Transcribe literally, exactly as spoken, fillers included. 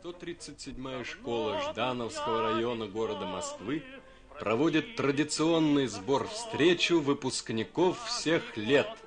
сто тридцать седьмая школа Ждановского района города Москвы проводит традиционный сбор-встречу выпускников всех лет.